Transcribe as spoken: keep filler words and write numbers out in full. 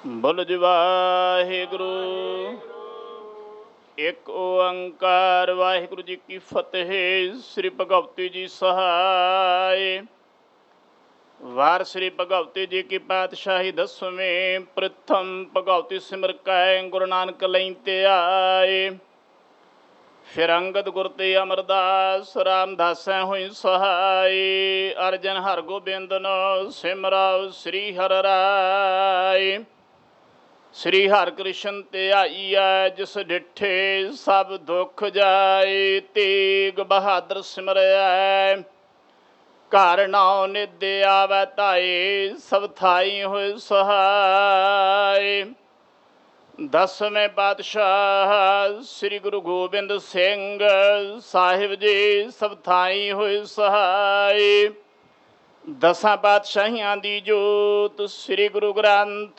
ਬੋਲੋ ਜੀ ਵਾਹਿਗੁਰੂ। ਇੱਕ ਓੰਕਾਰ ਵਾਹਿਗੁਰੂ ਜੀ ਕੀ ਫਤਿਹ। ਸ੍ਰੀ ਭਗਵਤੀ ਜੀ ਸਹਾਇ। ਵਾਰ ਸ੍ਰੀ ਭਗਵਤੀ ਜੀ ਕੀ ਪਾਤਸ਼ਾਹੀ ਦਸਵੇਂ। ਪ੍ਰਥਮ ਭਗਵਤੀ ਸਿਮਰ ਕੈ ਗੁਰੂ ਨਾਨਕ ਲਈ ਤੇ ਆਏ। ਫਿਰ ਅੰਗਦ ਗੁਰ ਤੇ ਅਮਰਦਾਸ ਰਾਮਦਾਸੈ ਹੋਈ ਸਹਾਈ। ਅਰਜਨ ਹਰਗੋਬਿੰਦ ਨੋ ਸਿਮਰਉ ਸ੍ਰੀ ਹਰਿ ਰਾਇ। ਸ੍ਰੀ ਹਰਿ ਕ੍ਰਿਸ਼ਨ ਤੇ ਆਈਐ ਜਿਸ ਡਿਠੇ ਸਭ ਦੁੱਖ ਜਾਏ। ਤੇਗ ਬਹਾਦਰ ਸਿਮਰੈ ਘਰ ਨਾਉ ਨਿਧ ਆਵੈ ਧਾਏ। ਸਭ ਥਾਈ ਹੋਏ ਸਹਾਈ। ਦਸਵੇਂ ਪਾਤਸ਼ਾਹ ਸ੍ਰੀ ਗੁਰੂ ਗੋਬਿੰਦ ਸਿੰਘ ਸਾਹਿਬ ਜੀ ਸਭ ਥਾਈ ਹੋਏ ਸਹਾਈ। ਦਸਾਂ ਪਾਤਸ਼ਾਹੀਆਂ ਦੀ ਜੋਤ ਸ੍ਰੀ ਗੁਰੂ ਗ੍ਰੰਥ